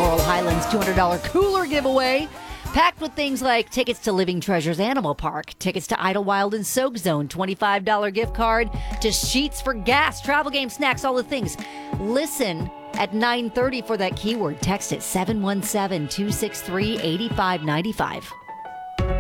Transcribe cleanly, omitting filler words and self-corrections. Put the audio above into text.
Laurel Highlands $200 cooler giveaway. Packed with things like tickets to Living Treasures Animal Park, tickets to Idlewild and Soak Zone, $25 gift card to Sheets for Gas, travel game, snacks, all the things. Listen at 9:30 for that keyword. Text it 717-263-8595.